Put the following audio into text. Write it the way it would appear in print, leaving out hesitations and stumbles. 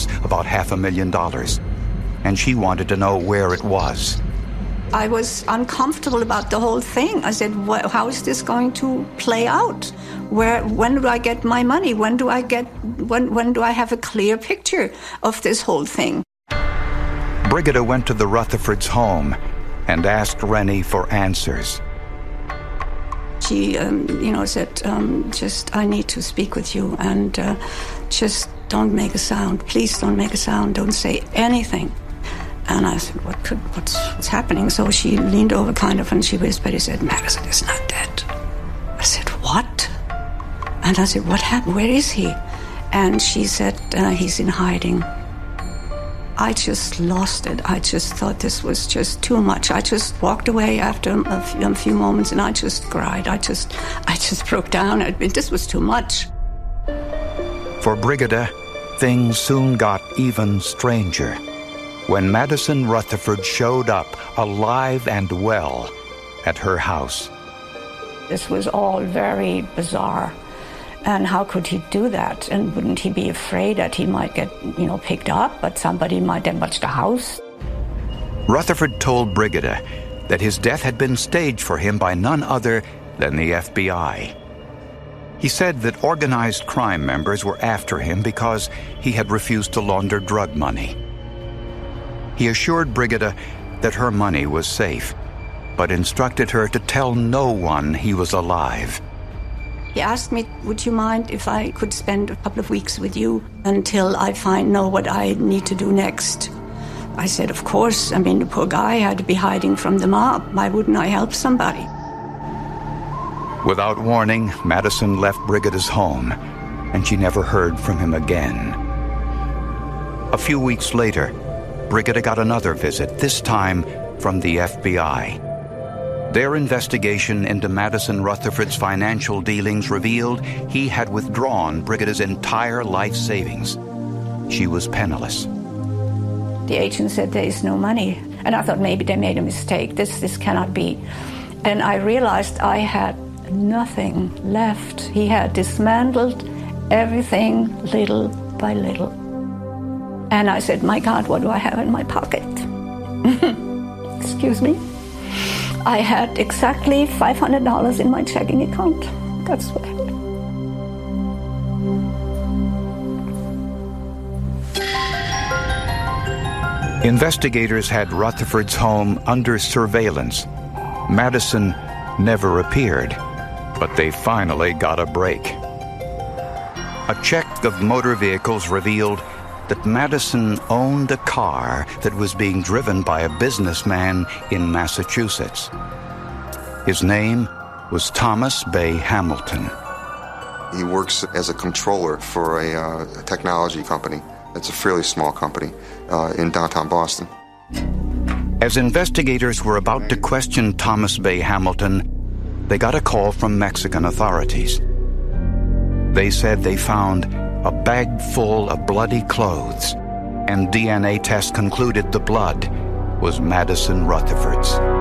Times about $500,000, and she wanted to know where it was. I was uncomfortable about the whole thing. I said, how is this going to play out? When do I get my money? When do I have a clear picture of this whole thing? Brigida went to the Rutherfords' home and asked Rennie for answers. She, said, I need to speak with you, and just don't make a sound. Please don't make a sound. Don't say anything. And I said, what's happening? So she leaned over and she whispered, he said, Madison is not dead. I said, what? And I said, what happened? Where is he? And she said, he's in hiding. I just lost it. I just thought this was just too much. I just walked away after a few moments and I just cried. I just broke down. This was too much. For Brigida, things soon got even stranger when Madison Rutherford showed up alive and well at her house. This was all very bizarre. And how could he do that? And wouldn't he be afraid that he might get, picked up, but somebody might damage the house? Rutherford told Brigida that his death had been staged for him by none other than the FBI. He said that organized crime members were after him because he had refused to launder drug money. He assured Brigida that her money was safe, but instructed her to tell no one he was alive. He asked me, would you mind if I could spend a couple of weeks with you until I know what I need to do next? I said, of course. The poor guy had to be hiding from the mob. Why wouldn't I help somebody? Without warning, Madison left Brigida's home, and she never heard from him again. A few weeks later, Brigida got another visit, this time from the FBI. Their investigation into Madison Rutherford's financial dealings revealed he had withdrawn Brigida's entire life savings. She was penniless. The agent said there is no money. And I thought maybe they made a mistake. This cannot be. And I realized I had nothing left. He had dismantled everything little by little. And I said, my God, what do I have in my pocket? Excuse me. I had exactly $500 in my checking account. That's what happened. Investigators had Rutherford's home under surveillance. Madison never appeared, but they finally got a break. A check of motor vehicles revealed that Madison owned a car that was being driven by a businessman in Massachusetts. His name was Thomas Bay Hamilton. He works as a controller for a technology company. It's a fairly small company in downtown Boston. As investigators were about to question Thomas Bay Hamilton, they got a call from Mexican authorities. They said they found a bag full of bloody clothes, and DNA tests concluded the blood was Madison Rutherford's.